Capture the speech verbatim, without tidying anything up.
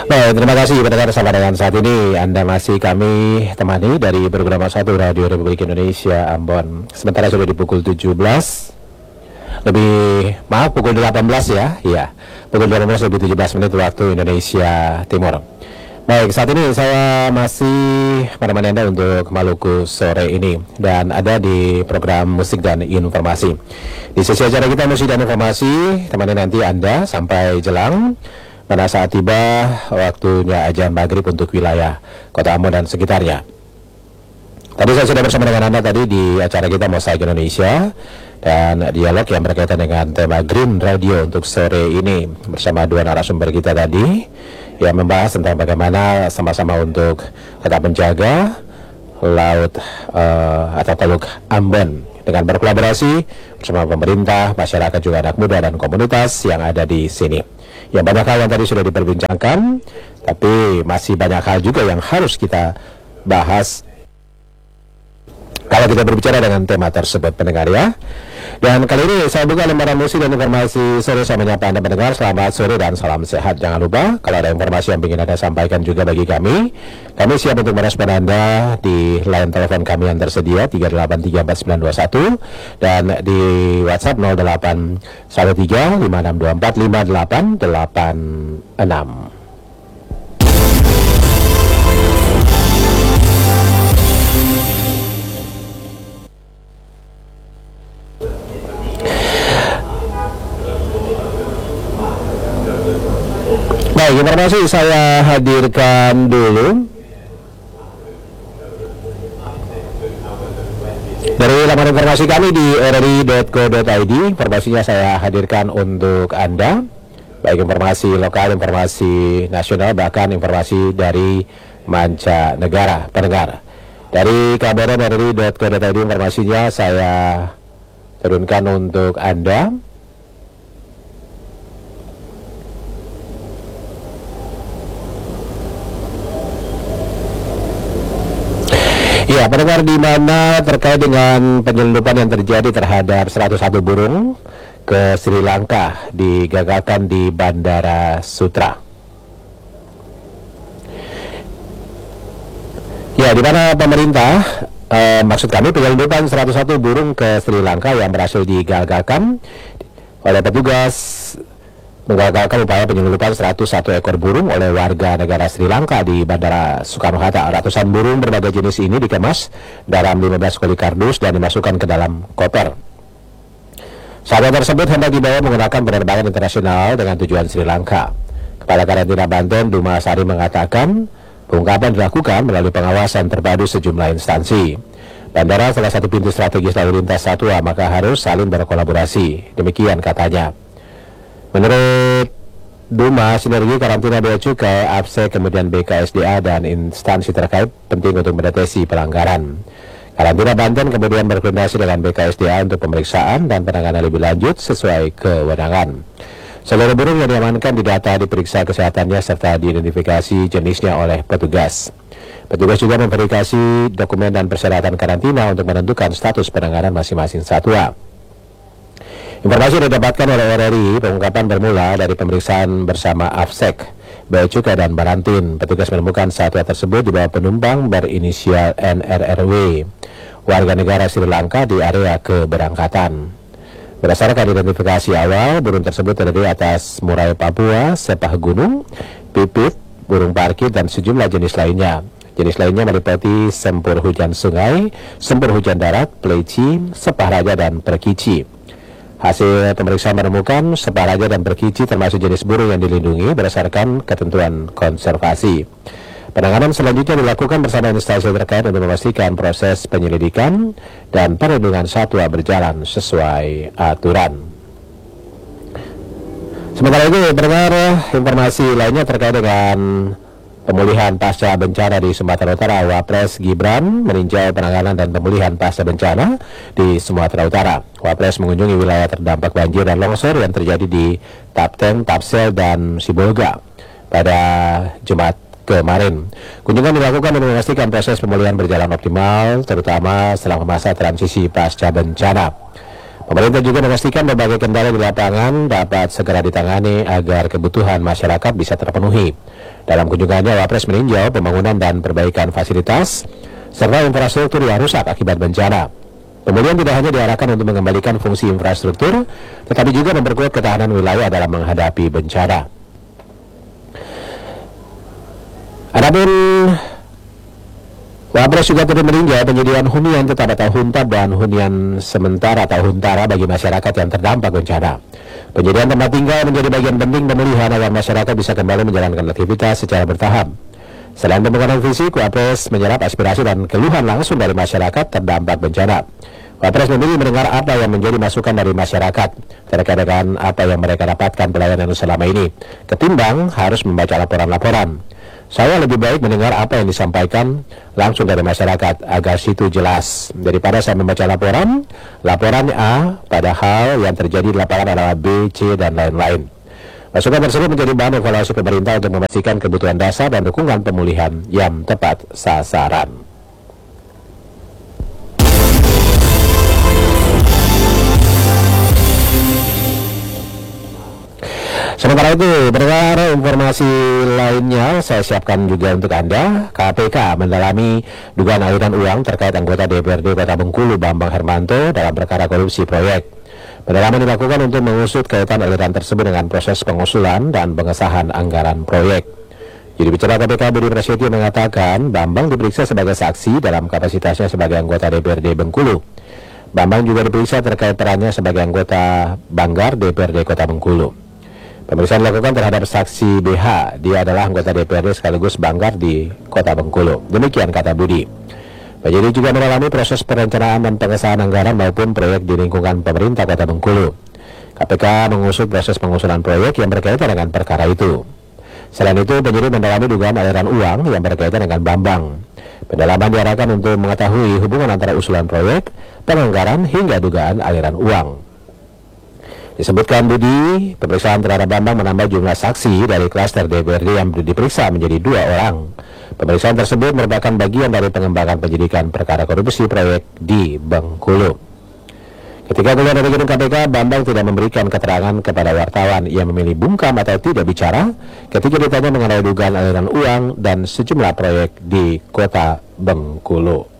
Baik, terima kasih pendengar. Sama dengan saat ini Anda masih kami temani dari program satu Radio Republik Indonesia Ambon. Sementara sudah di pukul tujuh belas lebih, maaf pukul delapan belas ya. Iya, pukul delapan belas lebih tujuh belas menit waktu Indonesia Timur. Baik, saat ini saya masih menemani Anda untuk Maluku sore ini dan ada di program Musik dan Informasi. Di sesi acara kita Musik dan Informasi, temani nanti Anda sampai jelang pada saat tiba waktunya azan maghrib untuk wilayah Kota Ambon dan sekitarnya. Tadi saya sudah bersama dengan Anda tadi di acara kita Mosaik Indonesia dan dialog yang berkaitan dengan tema Green Radio untuk sore ini bersama dua narasumber kita tadi yang membahas tentang bagaimana sama-sama untuk tetap menjaga laut uh, atau Teluk Ambon dengan berkolaborasi bersama pemerintah, masyarakat, juga anak muda dan komunitas yang ada di sini. Ya, banyak hal yang tadi sudah diperbincangkan, tapi masih banyak hal juga yang harus kita bahas kalau kita berbicara dengan tema tersebut, pendengar ya. Dan kali ini saya buka lembaran musik dan informasi sore. Saya menyapa Anda pendengar, selamat sore dan salam sehat. Jangan lupa kalau ada informasi yang ingin Anda sampaikan juga bagi kami, kami siap untuk merespon Anda di line telepon kami yang tersedia tiga delapan tiga empat sembilan dua satu dan di WhatsApp nol delapan satu tiga lima enam dua empat lima delapan delapan enam. Baik, informasi saya hadirkan dulu dari laman informasi kami di r r i dot co dot i d. Informasinya saya hadirkan untuk Anda, baik informasi lokal, informasi nasional, bahkan informasi dari mancanegara, pendengar. Dari kabaran r r i dot co dot i d informasinya saya turunkan untuk Anda. Ya, pendengar, di mana terkait dengan penyelundupan yang terjadi terhadap seratus satu burung ke Sri Lanka digagalkan di Bandara Sutra. Ya, di mana pemerintah, eh, maksud kami penyelundupan seratus satu burung ke Sri Lanka yang berhasil digagalkan oleh petugas, menggagalkan upaya penyelundupan seratus satu ekor burung oleh warga negara Sri Lanka di Bandara Soekarno-Hatta. Ratusan burung berbagai jenis ini dikemas dalam lima belas koli kardus dan dimasukkan ke dalam koper. Satwa tersebut hendak dibawa menggunakan penerbangan internasional dengan tujuan Sri Lanka. Kepala Karantina Banten, Duma Sari, mengatakan pengungkapan dilakukan melalui pengawasan terpadu sejumlah instansi. Bandara salah satu pintu strategis lalu lintas satwa, maka harus saling berkolaborasi. Demikian katanya. Menurut Duma, sinergi karantina bea cukai, A P S E, kemudian B K S D A dan instansi terkait penting untuk mendeteksi pelanggaran. Karantina Banten kemudian berkoordinasi dengan B K S D A untuk pemeriksaan dan penanganan lebih lanjut sesuai kewenangan. Seluruh burung yang diamankan didata, diperiksa kesehatannya serta diidentifikasi jenisnya oleh petugas. Petugas juga memverifikasi dokumen dan persyaratan karantina untuk menentukan status penanganan masing-masing satwa. Informasi didapatkan oleh R R I, pengungkapan bermula dari pemeriksaan bersama A P S E K, Bea Cukai dan Barantin. Petugas menemukan satwa tersebut di bawah penumpang berinisial N R R W, warga negara Sri Lanka, di area keberangkatan. Berdasarkan identifikasi awal, burung tersebut terdiri atas murai Papua, sepah gunung, pipit, burung parkir, dan sejumlah jenis lainnya. Jenis lainnya meliputi sempur hujan sungai, sempur hujan darat, pleci, sepah raja, dan perkici. Hasil pemeriksaan menemukan sepah raja dan perkici termasuk jenis burung yang dilindungi berdasarkan ketentuan konservasi. Penanganan selanjutnya dilakukan bersama instansi terkait untuk memastikan proses penyelidikan dan perlindungan satwa berjalan sesuai aturan. Sementara itu, pendengar, informasi lainnya terkait dengan pemulihan pasca bencana di Sumatera Utara. Wapres Gibran meninjau penanganan dan pemulihan pasca bencana di Sumatera Utara. Wapres mengunjungi wilayah terdampak banjir dan longsor yang terjadi di Tapten, Tapsel, dan Sibolga pada Jumat kemarin. Kunjungan dilakukan untuk memastikan proses pemulihan berjalan optimal, terutama selama masa transisi pasca bencana. Pemerintah juga memastikan berbagai kendala di lapangan dapat segera ditangani agar kebutuhan masyarakat bisa terpenuhi. Dalam kunjungannya, Wapres meninjau pembangunan dan perbaikan fasilitas serta infrastruktur yang rusak akibat bencana. Pemulihan tidak hanya diarahkan untuk mengembalikan fungsi infrastruktur, tetapi juga memperkuat ketahanan wilayah dalam menghadapi bencana. Adapun Wapres juga turut meninjau penyediaan hunian tetap atau huntap dan hunian sementara atau huntara bagi masyarakat yang terdampak bencana. Penyediaan tempat tinggal menjadi bagian penting pemulihan agar masyarakat bisa kembali menjalankan aktivitas secara bertahap. Selain pembangunan fisik, Wapres menyerap aspirasi dan keluhan langsung dari masyarakat terdampak bencana. Wapres memilih mendengar apa yang menjadi masukan dari masyarakat terkait dengan apa yang mereka dapatkan pelayanan selama ini, ketimbang harus membaca laporan-laporan. Saya lebih baik mendengar apa yang disampaikan langsung dari masyarakat agar situ jelas daripada saya membaca laporan, laporan A padahal yang terjadi di lapangan adalah B, C, dan lain-lain. Masukan tersebut menjadi bahan evaluasi pemerintah untuk memastikan kebutuhan dasar dan dukungan pemulihan yang tepat sasaran. Sementara itu, berdengar informasi lainnya saya siapkan juga untuk Anda. K P K mendalami dugaan aliran uang terkait anggota D P R D Kota Bengkulu Bambang Hermanto dalam perkara korupsi proyek. Pendalaman dilakukan untuk mengusut kaitan aliran tersebut dengan proses pengusulan dan pengesahan anggaran proyek. Juru bicara K P K Budi Prasetyo mengatakan Bambang diperiksa sebagai saksi dalam kapasitasnya sebagai anggota D P R D Bengkulu. Bambang juga diperiksa terkait perannya sebagai anggota Banggar D P R D Kota Bengkulu. Pemeriksaan dilakukan terhadap saksi B H. Dia adalah anggota D P R D sekaligus Banggar di Kota Bengkulu. Demikian kata Budi. Penyidik juga mendalami proses perencanaan dan pengesahan anggaran maupun proyek di lingkungan pemerintah Kota Bengkulu. K P K mengusut proses pengusulan proyek yang berkaitan dengan perkara itu. Selain itu, penyidik mendalami dugaan aliran uang yang berkaitan dengan Bambang. Pendalaman diarahkan untuk mengetahui hubungan antara usulan proyek, penganggaran hingga dugaan aliran uang. Disebutkan Budi, pemeriksaan terhadap Bambang menambah jumlah saksi dari klaster D P R D yang diperiksa menjadi dua orang. Pemeriksaan tersebut merupakan bagian dari pengembangan penyidikan perkara korupsi proyek di Bengkulu. Ketika keluar dari gedung K P K, Bambang tidak memberikan keterangan kepada wartawan. Ia memilih bungkam atau tidak bicara ketika ditanya mengenai dugaan aliran uang dan sejumlah proyek di Kota Bengkulu.